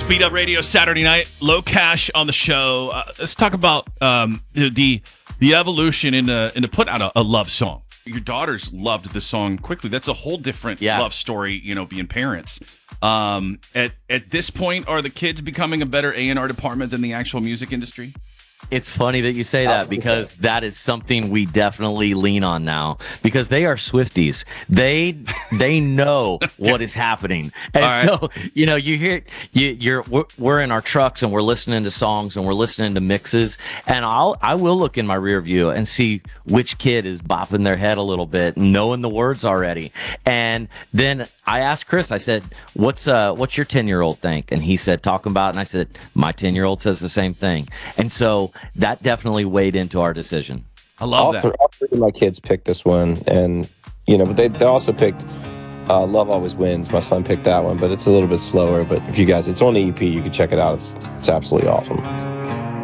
Beat Up Radio Saturday night. Low Cash on the show. Let's talk about the evolution into put out a love song. Your daughters loved the song quickly. That's a whole different love story, being parents. At this point, are the kids becoming a better A&R department than the actual music industry? It's funny that you say that because that is something we definitely lean on now because they are Swifties. They know what is happening. And so, you hear we're in our trucks and we're listening to songs and we're listening to mixes, and I will look in my rear view and see which kid is bopping their head a little bit, knowing the words already. And then I asked Chris, I said, what's your 10-year-old think? And he said, talking about, and I said, my 10-year-old says the same thing. And so that definitely weighed into our decision. I love that. All three of my kids picked this one, and but they also picked Love Always Wins. My son picked that one, but it's a little bit slower. But if you guys, it's on the EP, you can check it out. It's absolutely awesome.